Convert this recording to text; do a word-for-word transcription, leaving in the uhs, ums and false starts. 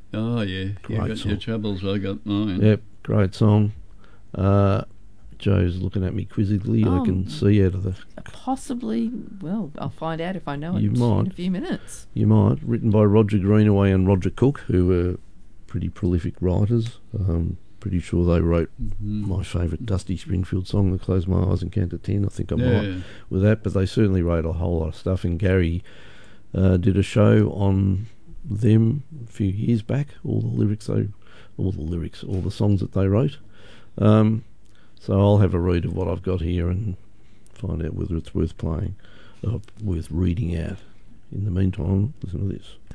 Oh, yeah. Great You got song. your troubles, I got mine. Yep, great song. Uh, Joe's looking at me quizzically. Oh, I can see out of the... Possibly, well, I'll find out if I know You it might. in a few minutes. You might. Written by Roger Greenaway and Roger Cook, who were pretty prolific writers. Um, pretty sure they wrote Mm-hmm. my favourite Dusty Springfield song, "The Close My Eyes and Count to Ten." I think I Yeah. might with that, but they certainly wrote a whole lot of stuff. And Gary uh, did a show on them a few years back. All the lyrics they, all the lyrics, all the songs that they wrote. Um, so I'll have a read of what I've got here and find out whether it's worth playing, or worth reading out. In the meantime, listen to this.